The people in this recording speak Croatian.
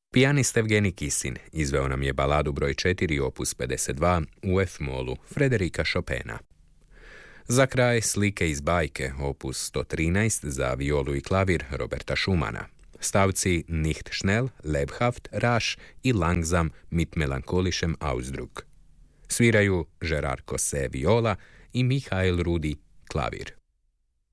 Pijanist Evgenij Kisin izveo nam je baladu broj 4 opus 52 u F-molu Frederika Chopina. Za kraj slike iz bajke opus 113 za violu i klavir Roberta Schumana. Stavci Nicht schnell, lebhaft, rasch i langsam mit melancholischem Ausdruck. Sviraju Gerard Cosset viola i Michael Rudi klavir.